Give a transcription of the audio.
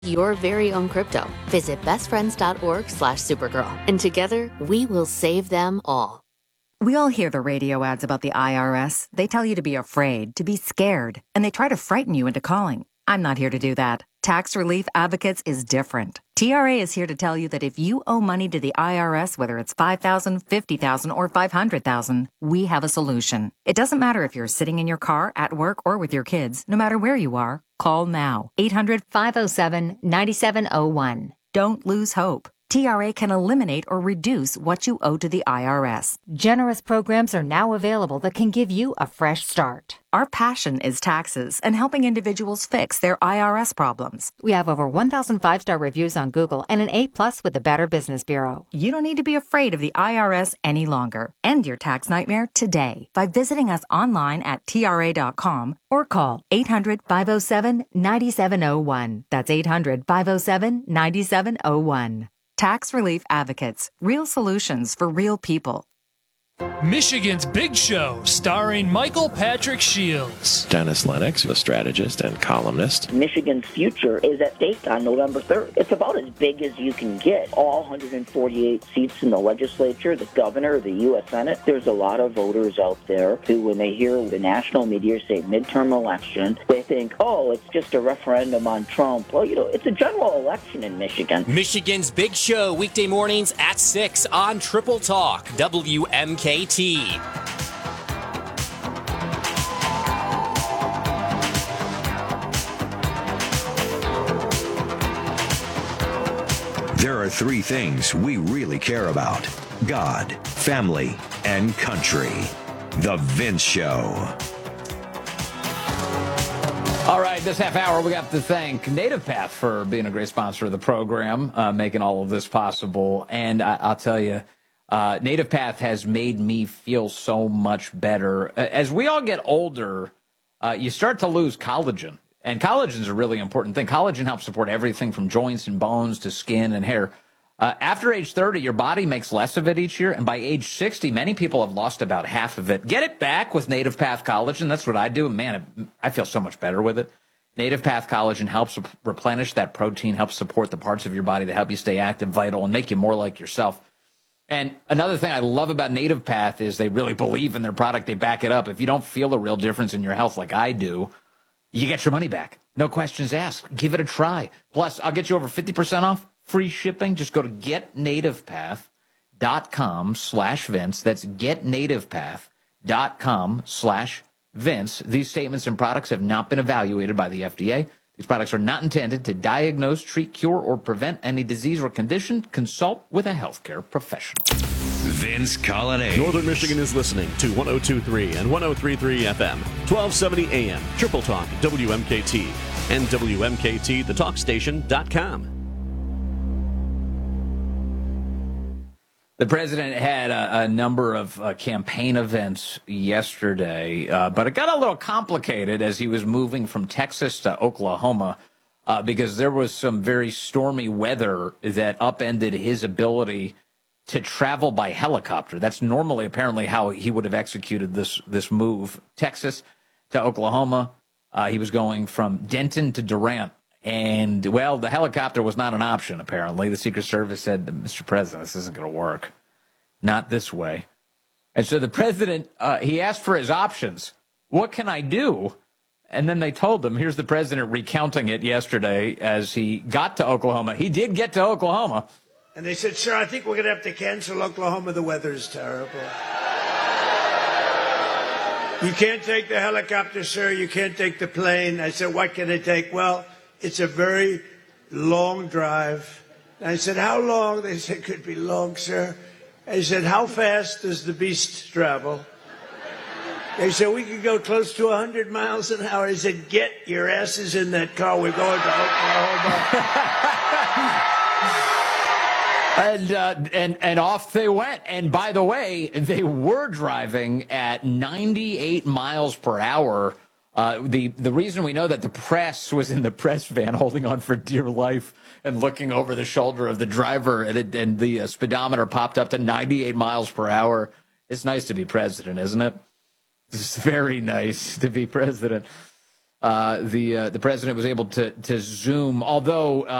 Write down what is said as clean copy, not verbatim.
your very own crypto. Visit bestfriends.org/Supergirl, and together we will save them all. We all hear the radio ads about the IRS. They tell you to be afraid, to be scared, and they try to frighten you into calling. I'm not here to do that. Tax Relief Advocates is different. TRA is here to tell you that if you owe money to the IRS, whether it's $5,000, $50,000, or $500,000, we have a solution. It doesn't matter if you're sitting in your car, at work, or with your kids. No matter where you are, call now. 800-507-9701. Don't lose hope. TRA can eliminate or reduce what you owe to the IRS. Generous programs are now available that can give you a fresh start. Our passion is taxes and helping individuals fix their IRS problems. We have over 1,000 5-star reviews on Google and an A+ with the Better Business Bureau. You don't need to be afraid of the IRS any longer. End your tax nightmare today by visiting us online at TRA.com or call 800-507-9701. That's 800-507-9701. Tax Relief Advocates, real solutions for real people. Michigan's Big Show, starring Michael Patrick Shields. Dennis Lennox, a strategist and columnist. Michigan's future is at stake on November 3rd. It's about as big as you can get. All 148 seats in the legislature, the governor, the U.S. Senate. There's a lot of voters out there who, when they hear the national media say midterm election, they think, oh, it's just a referendum on Trump. Well, it's a general election in Michigan. Michigan's Big Show, weekday mornings at 6 on Triple Talk, WMKT. There are three things we really care about: God, family, and country. The Vince Show. All right, this half hour, we got to thank Native Path for being a great sponsor of the program, making all of this possible. And I'll tell you, Native Path has made me feel so much better. As we all get older, you start to lose collagen. And collagen is a really important thing. Collagen helps support everything from joints and bones to skin and hair. After age 30, your body makes less of it each year. And by age 60, many people have lost about half of it. Get it back with Native Path Collagen. That's what I do. Man, I feel so much better with it. Native Path Collagen helps replenish that protein, helps support the parts of your body that help you stay active, vital, and make you more like yourself. And another thing I love about Native Path is they really believe in their product. They back it up. If you don't feel a real difference in your health like I do, you get your money back. No questions asked. Give it a try. Plus, I'll get you over 50% off, free shipping. Just go to getnativepath.com/Vince. That's getnativepath.com/Vince. These statements and products have not been evaluated by the FDA. These products are not intended to diagnose, treat, cure, or prevent any disease or condition. Consult with a healthcare professional. Vince Colonnade. Northern Michigan is listening to 102.3 and 103.3 FM, 1270 AM, Triple Talk, WMKT, and WMKTTheTalkStation.com. The president had a number of campaign events yesterday, but it got a little complicated as he was moving from Texas to Oklahoma because there was some very stormy weather that upended his ability to travel by helicopter. That's normally apparently how he would have executed this move. Texas to Oklahoma. He was going from Denton to Durant. And, well, the helicopter was not an option, apparently. The Secret Service said, Mr. President, this isn't going to work. Not this way. And so the president, he asked for his options. What can I do? And then they told him, here's the president recounting it yesterday as he got to Oklahoma. He did get to Oklahoma. And they said, sir, I think we're going to have to cancel Oklahoma. The weather is terrible. You can't take the helicopter, sir. You can't take the plane. I said, what can I take? Well, it's a very long drive. And I said, how long? They said, could be long, sir. I said, how fast does the beast travel? They said, we could go close to 100 miles an hour. I said, get your asses in that car. We're going to Oklahoma. And off they went. And by the way, they were driving at 98 miles per hour. The reason we know that the press was in the press van holding on for dear life and looking over the shoulder of the driver, and the speedometer popped up to 98 miles per hour. It's nice to be president, isn't it? It's very nice to be president. the president was able to Zoom, although